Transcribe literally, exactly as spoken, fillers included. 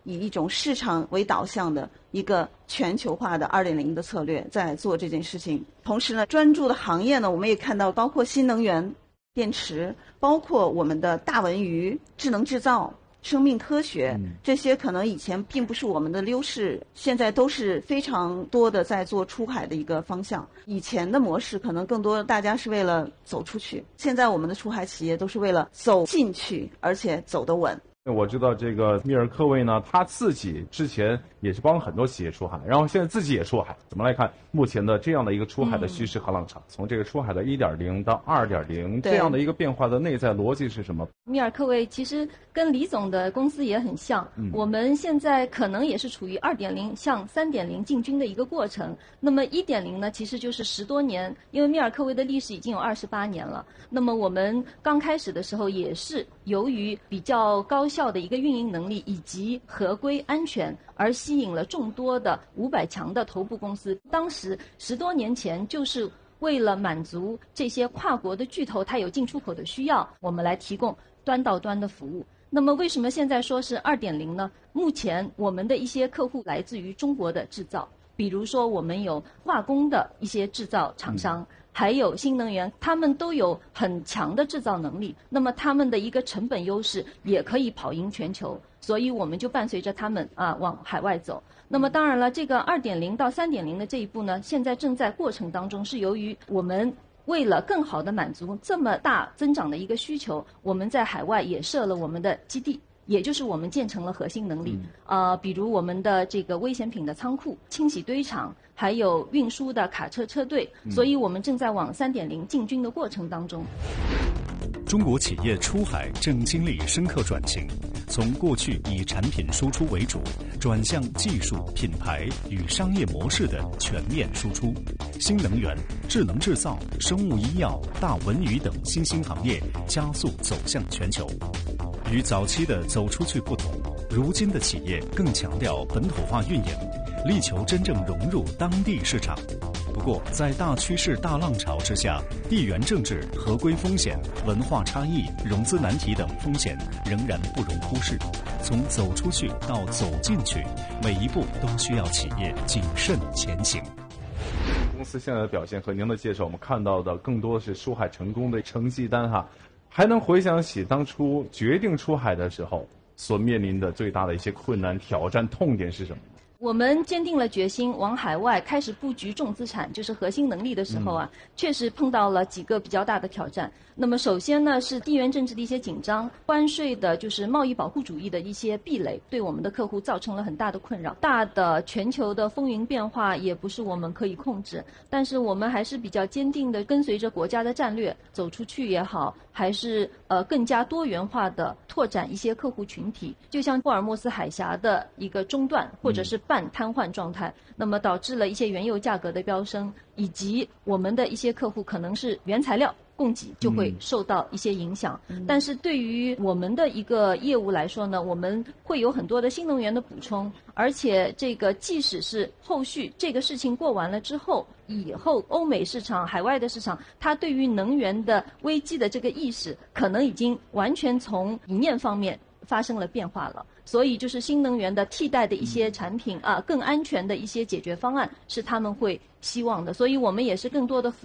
以一种市场为导向的一个全球化的 二点零 的策略在做这件事情。同时呢，专注的行业呢，我们也看到包括新能源、电池，包括我们的大文娱、智能制造、生命科学，这些可能以前并不是我们的优势，现在都是非常多的在做出海的一个方向。以前的模式可能更多大家是为了走出去，现在我们的出海企业都是为了走进去，而且走得稳。 我知道这个密尔科威呢，他自己之前也是帮很多企业出海，然后现在自己也出海。怎么来看目前的这样的一个出海的趋势和浪潮？嗯、从这个出海的 一点零 到 二点零 这样的一个变化的内在逻辑是什么？ 密尔科威其实跟李总的公司也很像，嗯、我们现在可能也是处于 二点零 向 三点零 进军的一个过程。那么 一点零 呢，其实就是十多年，因为密尔科威的历史已经有二十八年了。那么我们刚开始的时候也是由于比较高效的一个运营能力以及合规安全，而吸引了众多的五百强的头部公司。当时十多年前就是为了满足这些跨国的巨头它有进出口的需要，我们来提供端到端的服务。那么为什么现在说是 二点零 呢？目前我们的一些客户来自于中国的制造，比如说我们有化工的一些制造厂商、嗯还有新能源，他们都有很强的制造能力，那么他们的一个成本优势也可以跑赢全球，所以我们就伴随着他们啊往海外走。那么当然了，这个 二点零 到 三点零 的这一步呢，现在正在过程当中，是由于我们为了更好的满足这么大增长的一个需求，我们在海外也设了我们的基地。也就是我们建成了核心能力，呃，比如我们的这个危险品的仓库、清洗堆场，还有运输的卡车车队，所以我们正在往 三点零 进军的过程当中。 中国企业出海正经历深刻转型，从过去以产品输出为主，转向技术、品牌与商业模式的全面输出。新能源、智能制造、生物医药、大文娱等新兴行业加速走向全球。与早期的走出去不同，如今的企业更强调本土化运营，力求真正融入当地市场。不过，在大趋势大浪潮之下，地缘政治、合规风险、文化差异、融资难题等风险仍然不容忽视。从走出去到走进去，每一步都需要企业谨慎前行。 公司现在的表现和您的介绍，我们看到的更多是出海成功的成绩单哈。还能回想起当初决定出海的时候所面临的最大的一些困难、挑战、痛点是什么？ 我们坚定了决心往海外开始布局重资产，就是核心能力的时候啊，嗯、确实碰到了几个比较大的挑战。那么首先呢，是地缘政治的一些紧张，关税的就是贸易保护主义的一些壁垒，对我们的客户造成了很大的困扰。大的全球的风云变化也不是我们可以控制，但是我们还是比较坚定的跟随着国家的战略走出去也好，还是呃更加多元化的拓展一些客户群体。就像霍尔木兹海峡的一个中断，或者是半瘫痪状态，那么导致了一些原油价格的飙升，以及我们的一些客户可能是原材料供给就会受到一些影响。嗯、但是对于我们的一个业务来说呢，我们会有很多的新能源的补充，而且这个即使是后续这个事情过完了之后，以后欧美市场、海外的市场，它对于能源的危机的这个意识，可能已经完全从理念方面发生了变化了。所以就是新能源的替代的一些产品啊，更安全的一些解决方案是他们会希望的，所以我们也是更多的服